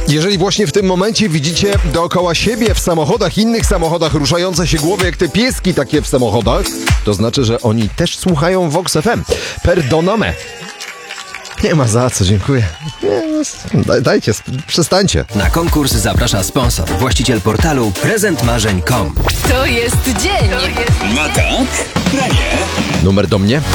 Jeżeli właśnie w tym momencie widzicie dookoła siebie w samochodach, innych samochodach ruszające się głowy jak te pieski takie w samochodach, to znaczy, że oni też słuchają Vox FM. Perdoname. Nie ma za co, dziękuję. Dajcie, przestańcie. Na konkurs zaprasza sponsor, właściciel portalu prezentmarzeń.com. To jest dzień. No tak, premie. Numer do mnie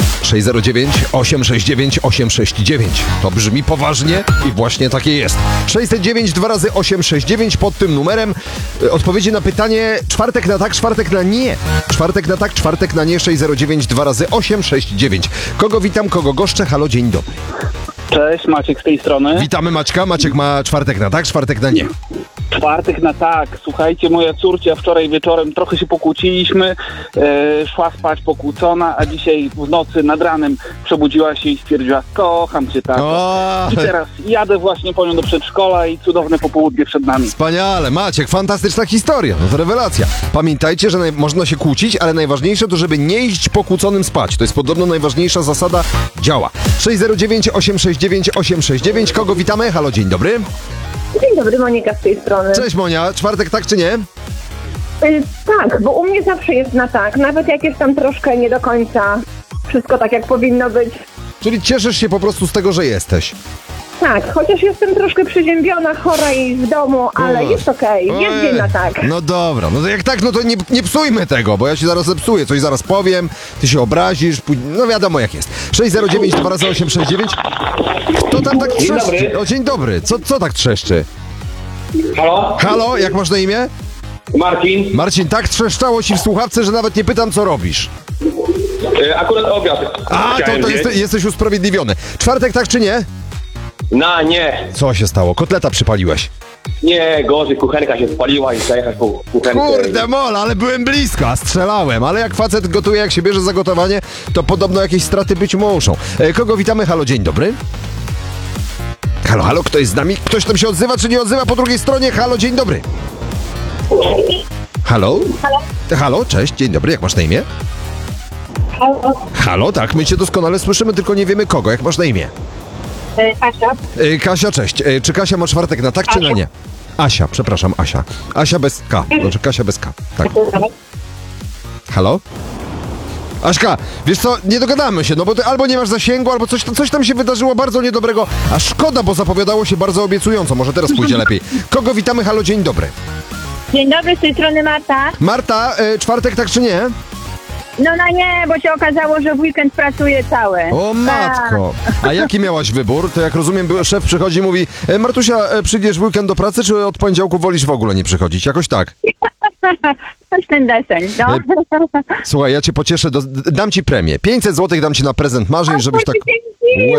609-869-869. To brzmi poważnie i właśnie takie jest. 609 2 razy 869 pod tym numerem. Odpowiedzi na pytanie czwartek na tak, czwartek na nie. Czwartek na tak, czwartek na nie. 609 2 razy 869. Kogo witam, kogo goszczę? Halo, dzień dobry. Cześć, Maciek z tej strony. Witamy Maćka. Maciek ma czwartek na tak, czwartek na nie. Czwartek na tak. Słuchajcie, moja córcia wczoraj wieczorem trochę się pokłóciliśmy. Szła spać pokłócona, a dzisiaj w nocy nad ranem przebudziła się i stwierdziła: kocham cię, tato. O, I teraz jadę właśnie po nią do przedszkola i cudowne popołudnie przed nami. wspaniale. Maciek, fantastyczna historia. No to rewelacja. Pamiętajcie, że można się kłócić, ale najważniejsze to, żeby nie iść pokłóconym spać. To jest podobno najważniejsza zasada. Działa. 609-869-869. Kogo witamy? Halo, dzień dobry. Dzień dobry, Monika z tej strony. Cześć Monia. Czwartek tak czy nie? Tak, bo u mnie zawsze jest na tak, nawet jak jest tam troszkę nie do końca wszystko tak, jak powinno być. Czyli cieszysz się po prostu z tego, że jesteś. Tak, chociaż jestem troszkę przeziębiona, chora i w domu, ale jest okej, jest dzień na tak. No dobra, no to jak tak, no to nie psujmy tego, bo ja się zaraz zepsuję, coś zaraz powiem, ty się obrazisz, no wiadomo jak jest. 609 2 razy 869. Kto tam tak trzeszczy? dobry. O, dzień dobry, co tak trzeszczy? Halo? Halo, jak masz na imię? Marcin? Marcin, tak trzeszczało ci w słuchawce, że nawet nie pytam, co robisz. Akurat obiad. A, chciałem to zjeść. jesteś usprawiedliwiony. Czwartek tak czy nie? Nie. Co się stało? Kotleta przypaliłeś. Nie, gorzej, kuchenka się spaliła i zajechać po kuchenkę. Kurde mol, ale byłem blisko, a strzelałem. Ale jak facet gotuje, jak się bierze za gotowanie, to podobno jakieś straty być muszą. Kogo witamy? Halo, dzień dobry. Halo, halo, kto jest z nami? Ktoś tam się odzywa, czy nie odzywa po drugiej stronie? Halo, dzień dobry. Halo? Halo, cześć, dzień dobry, jak masz na imię? Halo, Halo, tak, my cię doskonale słyszymy, tylko nie wiemy kogo. Jak masz na imię? Kasia. Kasia, cześć. Czy Kasia ma czwartek na tak, czy na nie? Asia, przepraszam, Asia. Asia bez K, znaczy Kasia bez K, tak. Halo? Aśka, wiesz co, nie dogadamy się, no bo ty albo nie masz zasięgu, albo coś tam się wydarzyło bardzo niedobrego, a szkoda, bo zapowiadało się bardzo obiecująco, może teraz pójdzie lepiej. Kogo witamy? Halo, dzień dobry. Dzień dobry, z tej strony Marta. Marta, czwartek tak czy nie? No nie, bo się okazało, że w weekend pracuję cały. O matko, a jaki miałaś wybór? To jak rozumiem, szef przychodzi i mówi: Martusia, przyjdziesz w weekend do pracy, czy od poniedziałku wolisz w ogóle nie przychodzić? Jakoś tak. Coś ten deseń, no. Słuchaj, ja cię pocieszę, dam ci premię. 500 zł dam ci na prezent marzeń, żebyś tak... Dzięki.